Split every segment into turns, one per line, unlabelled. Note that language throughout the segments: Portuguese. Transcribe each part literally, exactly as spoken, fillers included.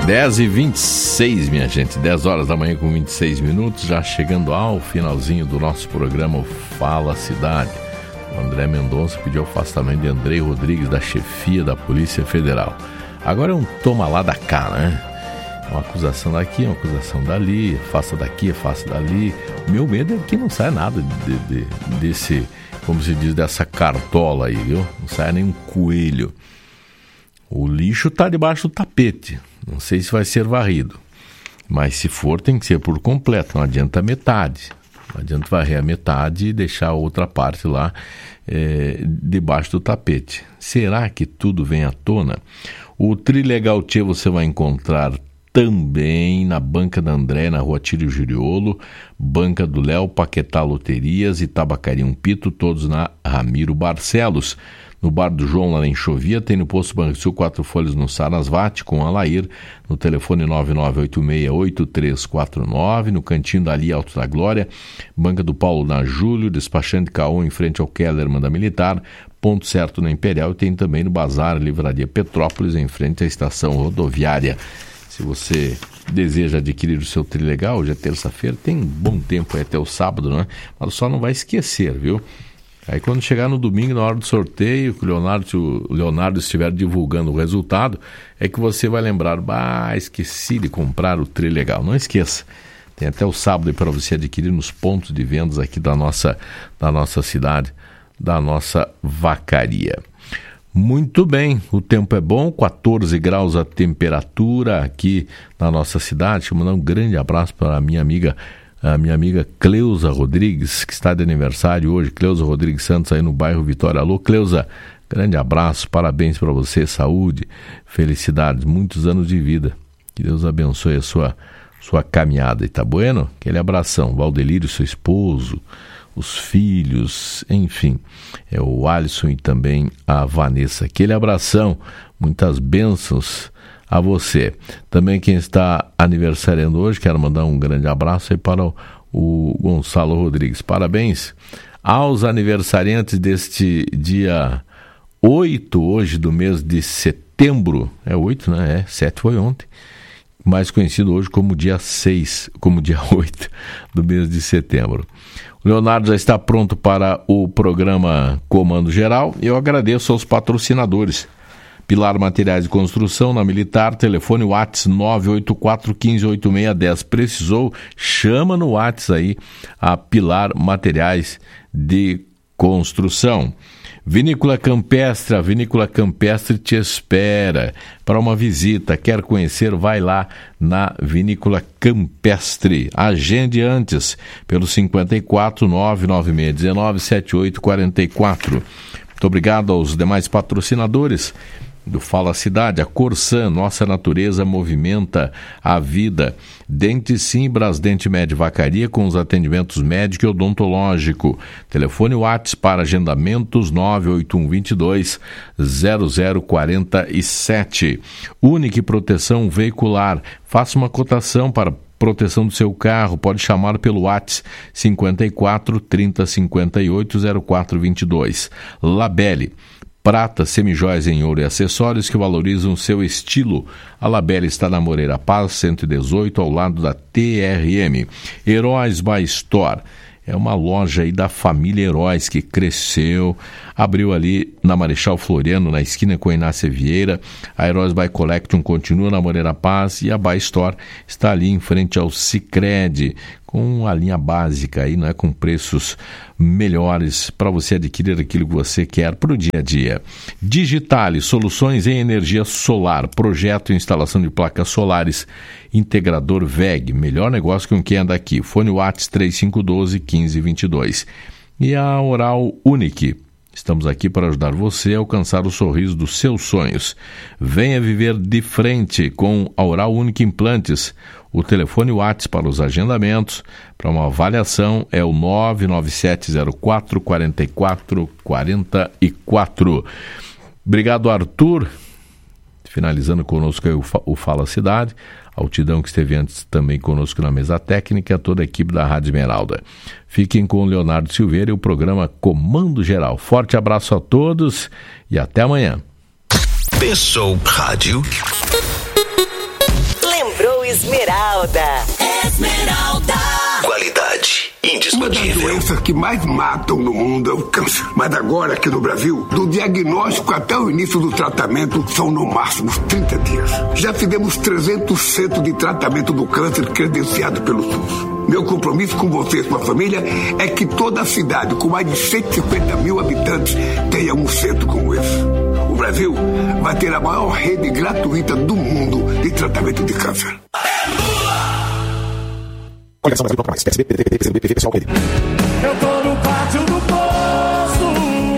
dez e vinte e seis, minha gente, dez horas da manhã com vinte e seis minutos, já chegando ao finalzinho do nosso programa Fala Cidade. O André Mendonça pediu afastamento de Andrei Rodrigues da chefia da Polícia Federal. Agora é um toma lá da cá, né? Uma acusação daqui, uma acusação dali, afasta daqui, afasta dali. O meu medo é que não saia nada de, de, desse, como se diz, dessa cartola aí, viu? Não saia nenhum coelho. O lixo está debaixo do tapete. Não sei se vai ser varrido. Mas se for, tem que ser por completo. Não adianta metade. Não adianta varrer a metade e deixar a outra parte lá é, debaixo do tapete. Será que tudo vem à tona? O Trilegal Tchê você vai encontrar também na Banca da André, na Rua Tírio Giriolo, Banca do Léo, Paquetá Loterias e Tabacaria Um Pito, todos na Ramiro Barcelos. No Bar do João, lá em Chovia, tem no Posto Banrisul Quatro Folhas no Sarasvati, com Alair, no telefone nove nove oito seis oito três quatro nove, no Cantinho da Ali, Alto da Glória, Banca do Paulo na Júlio, Despachante Caon, em frente ao Kellerman da Militar, Ponto Certo na Imperial, e tem também no Bazar Livraria Petrópolis, em frente à estação rodoviária. Se você deseja adquirir o seu Trilegal, hoje é terça-feira, tem bom tempo aí até o sábado, né? Mas só não vai esquecer, viu? Aí quando chegar no domingo, na hora do sorteio, que o Leonardo, se o Leonardo estiver divulgando o resultado, é que você vai lembrar, ah, esqueci de comprar o Trilegal. Não esqueça, tem até o sábado para você adquirir nos pontos de vendas aqui da nossa, da nossa cidade, da nossa vacaria. Muito bem, o tempo é bom, quatorze graus a temperatura aqui na nossa cidade. Deixa eu mandar um grande abraço para a minha amiga a minha amiga Cleusa Rodrigues, que está de aniversário hoje. Cleusa Rodrigues Santos, aí no bairro Vitória. Alô, Cleusa, grande abraço, parabéns para você, saúde, felicidades, muitos anos de vida. Que Deus abençoe a sua, sua caminhada. E tá bueno? Aquele abração. Valdelírio, seu esposo, os filhos, enfim, é o Alisson e também a Vanessa. Aquele abração, muitas bênçãos a você. Também quem está aniversariando hoje, quero mandar um grande abraço aí para o, o Gonçalo Rodrigues. Parabéns aos aniversariantes deste dia oito, hoje do mês de setembro. É oito, né? É, sete foi ontem. Mais conhecido hoje como dia seis, como dia oito do mês de setembro. O Leonardo já está pronto para o programa Comando Geral e eu agradeço aos patrocinadores. Pilar Materiais de Construção, na Militar, telefone WhatsApp nove oito quatro um cinco oito seis um zero. Precisou? Chama no WhatsApp aí a Pilar Materiais de Construção. Vinícola Campestre, a Vinícola Campestre te espera para uma visita. Quer conhecer? Vai lá na Vinícola Campestre. Agende antes pelo cinquenta e quatro, nove nove seis um nove, sete oito quatro quatro. Muito obrigado aos demais patrocinadores do Fala Cidade, a Corsan, nossa natureza movimenta a vida. Dente Sim, Brasdente Med Vacaria, com os atendimentos médico e odontológico. Telefone WhatsApp para agendamentos nove oito um dois dois zero zero quatro sete. Unique Proteção Veicular, faça uma cotação para proteção do seu carro, pode chamar pelo WhatsApp cinquenta e quatro, trinta, cinquenta e oito, zero quatro vinte e dois. Labelle, prata, semijóias em ouro e acessórios que valorizam o seu estilo. A Labelle está na Moreira Paz, cento e dezoito, ao lado da T R M. Heróis by Store. É uma loja aí da família Heróis que cresceu, abriu ali na Marechal Floriano, na esquina com a Inácia Vieira. A Heróis by Collection continua na Moreira Paz e a By Store está ali em frente ao Sicredi, com a linha básica aí, não é, com preços melhores para você adquirir aquilo que você quer para o dia a dia. Digitale, soluções em energia solar, projeto e instalação de placas solares. Integrador V E G, melhor negócio com quem anda aqui. Fone WhatsApp três cinco um dois, um cinco dois dois. E a Oral Unique. Estamos aqui para ajudar você a alcançar o sorriso dos seus sonhos. Venha viver de frente com a Oral Unique Implantes. O telefone WhatsApp para os agendamentos, para uma avaliação, é o nove nove sete zero quatro, quatro quatro quatro quatro. Obrigado, Arthur. Finalizando conosco aí o Fala Cidade. Altidão, que esteve antes também conosco na mesa técnica, toda a equipe da Rádio Esmeralda. Fiquem com o Leonardo Silveira e o programa Comando Geral. Forte abraço a todos e até amanhã.
Pessoal Rádio. Esmeralda. Esmeralda.
Qualidade indiscutível.
Uma das doenças que mais matam no mundo é o câncer. Mas agora, aqui no Brasil, do diagnóstico até o início do tratamento, são no máximo trinta dias. Já fizemos trezentos centros de tratamento do câncer credenciado pelo SUS. Meu compromisso com vocês, com a família, é que toda a cidade, com mais de cento e cinquenta mil habitantes, tenha um centro como esse. O Brasil vai ter a maior rede gratuita do mundo de tratamento de câncer.
Coligação Brasil Bloco Mais, P S B, P D T, P C B, P V, pessoal, P D.
Eu tô no pátio do posto.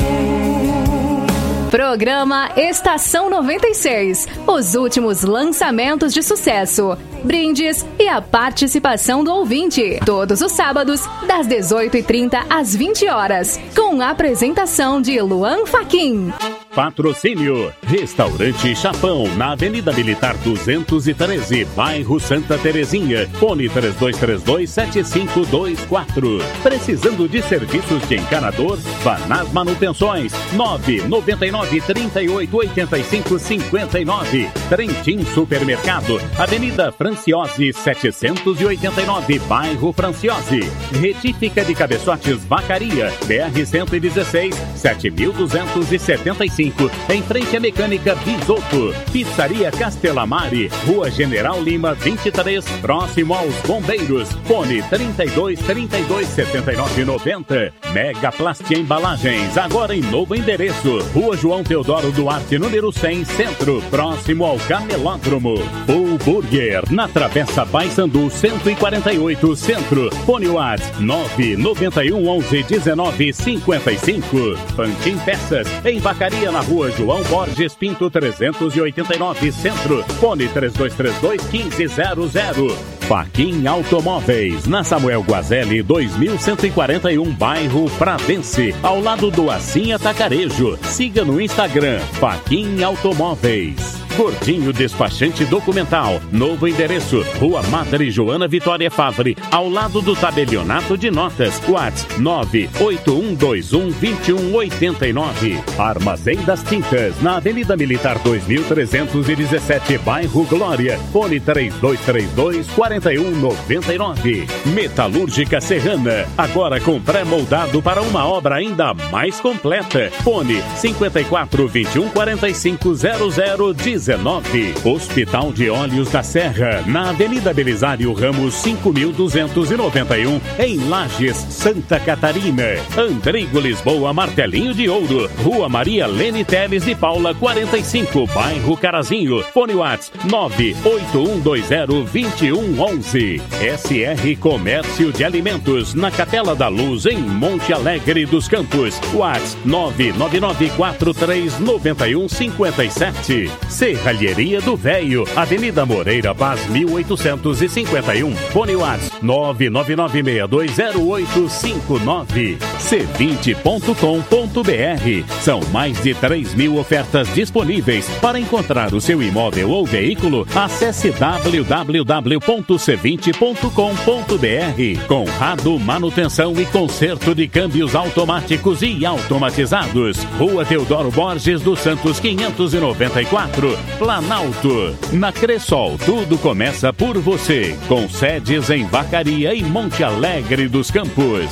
Programa Estação noventa e seis. Os últimos lançamentos de sucesso, brindes e a participação do ouvinte. Todos os sábados, das dezoito e trinta às vinte horas. Com a apresentação de Luan Fachin.
Patrocínio Restaurante Chapão, na Avenida Militar duzentos e treze, bairro Santa Terezinha. Fone três dois três dois, sete cinco dois quatro. Precisando de serviços de encanador? Vá nas manutenções. nove nove nove, trinta e oito, oitenta e cinco, cinquenta e nove. Trentin Supermercado, Avenida Franciose setecentos e oitenta e nove, bairro Franciose. Retífica de cabeçotes Vacaria, B R cento e dezesseis, sete mil duzentos e setenta e cinco, em frente à Mecânica Bisotto. Pizzaria Castelamari, Rua General Lima vinte e três, próximo aos Bombeiros. Fone trinta e dois, trinta e dois, setenta e nove, noventa. Mega Plast Embalagens, agora em novo endereço. Rua João Teodoro Duarte, número cem, Centro, próximo ao Camelódromo. Full Burger, na Travessa Paissandu cento e quarenta e oito, Centro. Fone WhatsApp nove nove um, onze, dezenove, cinquenta e cinco. Pantin Peças, em Vacaria, na Rua João Borges Pinto trezentos e oitenta e nove, Centro. Fone três dois três dois, quinze zero zero. Fachin Automóveis, na Samuel Guazelli dois mil cento e quarenta e um, bairro Pradense, ao lado do Assim Atacarejo. Siga no Instagram, Fachin Automóveis. Gordinho Despachante Documental, novo endereço, Rua Madre Joana Vitória Favre, ao lado do Tabelionato de Notas. WhatsApp nove oito um dois um, dois um oito nove. Armazém das Tintas, na Avenida Militar dois mil trezentos e dezessete, bairro Glória. Fone três dois três dois, quatro um nove nove. Metalúrgica Serrana, agora com pré-moldado para uma obra ainda mais completa. Fone cinquenta e quatro, vinte e um, quarenta e cinco, zero zero, dezenove. Hospital de Olhos da Serra, na Avenida Belisário Ramos cinco mil duzentos e noventa e um, em Lages, Santa Catarina. Andrigo Lisboa Martelinho de Ouro, Rua Maria Lene Teles de Paula quarenta e cinco, bairro Carazinho. Fone WhatsApp nove oito um dois zero, dois um um um. S R Comércio de Alimentos, na Capela da Luz, em Monte Alegre dos Campos. WhatsApp nove nove nove quatro três nove um cinco sete. Serralheria do Véio, Avenida Moreira Paz mil oitocentos e cinquenta e um. Fone WhatsApp nove nove nove seis dois zero oito cinco nove. C vinte ponto com ponto b r. São mais de três mil ofertas disponíveis. Para encontrar o seu imóvel ou veículo, acesse w w w ponto c vinte ponto com ponto b r. Conrado Manutenção e Conserto de Câmbios Automáticos e Automatizados. Rua Teodoro Borges dos Santos quinhentos e noventa e quatro, Planalto. Na Cressol, tudo começa por você. Com sedes em Vacaria e Monte Alegre dos Campos.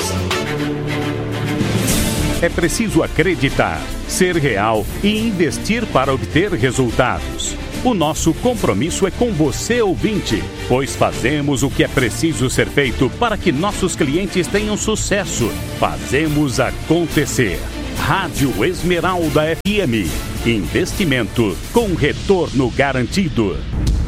É preciso acreditar, ser real e investir para obter resultados. O nosso compromisso é com você, ouvinte, pois fazemos o que é preciso ser feito para que nossos clientes tenham sucesso. Fazemos acontecer. Rádio Esmeralda F M. Investimento com retorno garantido.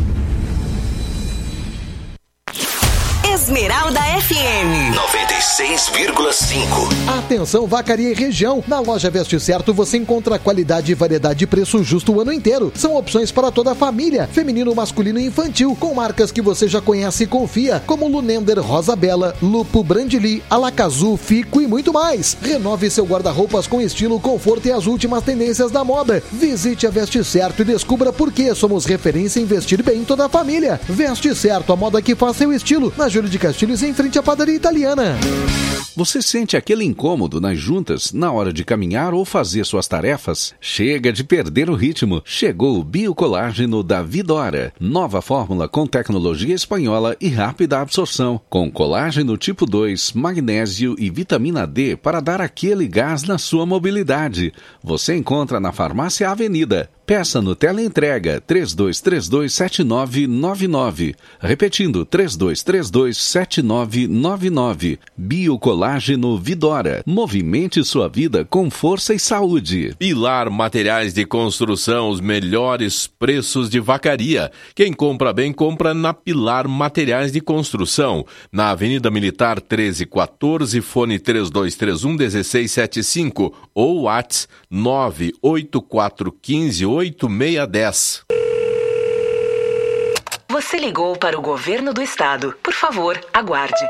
Esmeralda F M
noventa e seis vírgula cinco.
Atenção, Vacaria e região. Na loja Veste Certo você encontra qualidade, variedade e preço justo o ano inteiro. São opções para toda a família, feminino, masculino e infantil, com marcas que você já conhece e confia, como Lunender, Rosa Bela, Lupo, Brandili, Alacazu, Fico e muito mais. Renove seu guarda-roupas com estilo, conforto e as últimas tendências da moda. Visite a Veste Certo e descubra por que somos referência em vestir bem toda a família. Veste Certo, a moda que faz seu estilo, na Júlio de Castilhos, em frente à padaria italiana.
Você sente aquele incômodo nas juntas na hora de caminhar ou fazer suas tarefas? Chega de perder o ritmo. Chegou o Biocolágeno da Vidora. Nova fórmula com tecnologia espanhola e rápida absorção. Com colágeno tipo dois, magnésio e vitamina D para dar aquele gás na sua mobilidade. Você encontra na Farmácia Avenida. Peça no teleentrega três dois três dois sete nove nove nove. Repetindo, três dois três dois sete nove nove nove. Biocolágeno Vidora. Movimente sua vida com força e saúde.
Pilar Materiais de Construção, os melhores preços de Vacaria. Quem compra bem, compra na Pilar Materiais de Construção. Na Avenida Militar treze quatorze, fone três dois três um um seis sete cinco ou WhatsApp nove oito quatro um cinco oito seis um zero.
Você ligou para o governo do estado. Por favor, aguarde.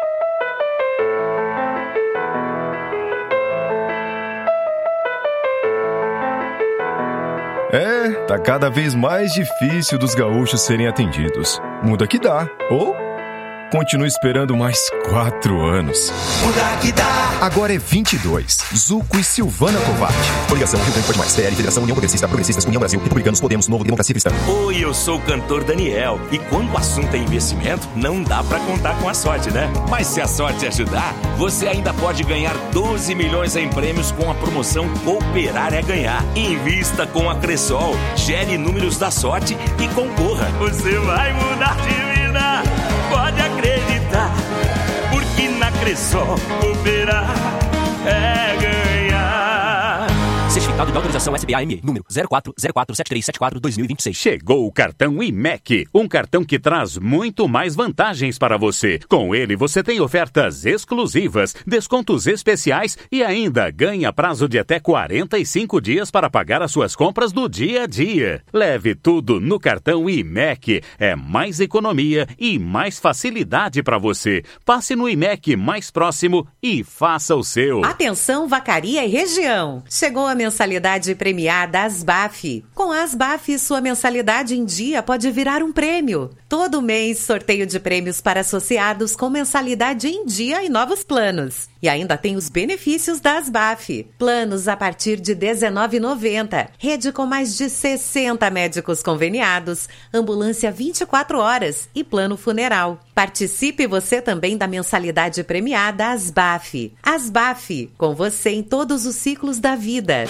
É, tá cada vez mais difícil dos gaúchos serem atendidos. Muda que dá, ou continue esperando mais quatro anos.
Muda que dá.
Agora é vinte e dois. Zuco e Silvana Kovac. Coligação Rio Grande Pode Mais. P L, Federação União Progressista, Progressistas, União Brasil, Republicanos, Podemos, Novo, Democracia Cristã.
Oi, eu sou o cantor Daniel. E quando o assunto é investimento, não dá pra contar com a sorte, né? Mas se a sorte ajudar, você ainda pode ganhar doze milhões em prêmios com a promoção Cooperar é Ganhar. Invista com a Cressol, gere números da sorte e concorra. Você vai mudar de vida, pode acreditar, porque na Cressol cooperar é ganhar.
Certificado de autorização S B A M E, número zero quatro zero quatro sete três sete quatro dois mil e vinte e seis.
Chegou o cartão I M E C, um cartão que traz muito mais vantagens para você. Com ele, você tem ofertas exclusivas, descontos especiais e ainda ganha prazo de até quarenta e cinco dias para pagar as suas compras do dia a dia. Leve tudo no cartão I M E C. É mais economia e mais facilidade para você. Passe no I M E C mais próximo e faça o seu.
Atenção, Vacaria e região. Chegou a mensalidade premiada Asbaf. Com a Asbaf, sua mensalidade em dia pode virar um prêmio. Todo mês, sorteio de prêmios para associados com mensalidade em dia e novos planos. E ainda tem os benefícios da Asbaf. Planos a partir de dezenove reais e noventa centavos. Rede com mais de sessenta médicos conveniados. Ambulância vinte e quatro horas e plano funeral. Participe você também da mensalidade premiada Asbaf. Asbaf, com você em todos os ciclos da vida.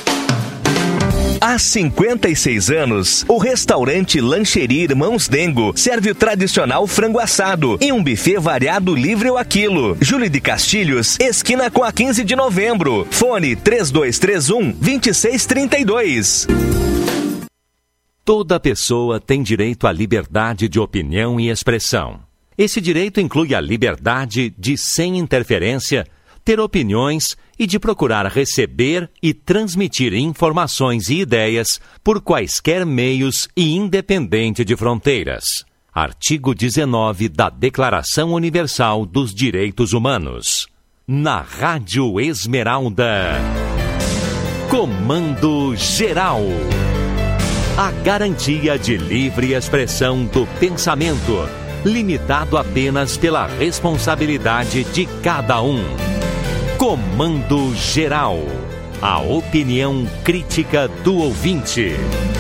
Há cinquenta e seis anos, o restaurante Lancheria Irmãos Dengo serve o tradicional frango assado em um buffet variado livre ou a quilo. Júlio de Castilhos, esquina com a quinze de novembro. Fone três dois três um, dois seis três dois.
Toda pessoa tem direito à liberdade de opinião e expressão. Esse direito inclui a liberdade de, sem interferência, ter opiniões e de procurar receber e transmitir informações e ideias por quaisquer meios e independente de fronteiras. Artigo dezenove da Declaração Universal dos Direitos Humanos. Na Rádio Esmeralda. Comando Geral. A garantia de livre expressão do pensamento, limitado apenas pela responsabilidade de cada um. Comando Geral. A opinião crítica do ouvinte.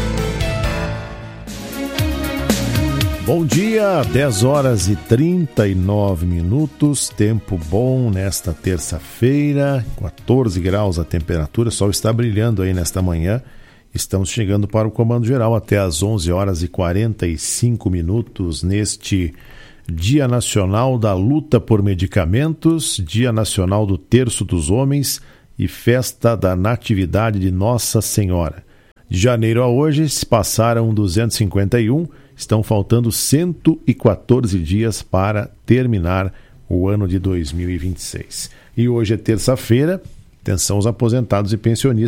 Bom dia, dez horas e trinta e nove minutos, tempo bom nesta terça-feira, quatorze graus a temperatura, o sol está brilhando aí nesta manhã. Estamos chegando para o Comando Geral até às onze horas e quarenta e cinco minutos neste Dia Nacional da Luta por Medicamentos, Dia Nacional do Terço dos Homens e Festa da Natividade de Nossa Senhora. De janeiro a hoje se passaram duzentos e cinquenta e um, estão faltando cento e quatorze dias para terminar o ano de dois mil e vinte e seis. E hoje é terça-feira, atenção aos aposentados e pensionistas.